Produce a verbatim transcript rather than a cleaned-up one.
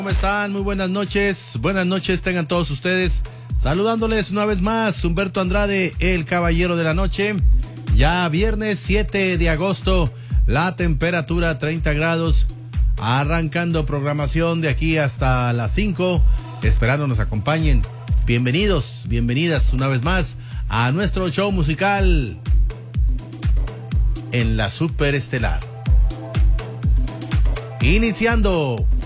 ¿Cómo están? Muy buenas noches. Buenas noches tengan todos ustedes. Saludándoles una vez más, Humberto Andrade, el caballero de la noche. Ya viernes siete de agosto, la temperatura treinta grados. Arrancando programación de aquí hasta las cinco. Esperando nos acompañen. Bienvenidos, bienvenidas una vez más a nuestro show musical en la Superestelar. Iniciando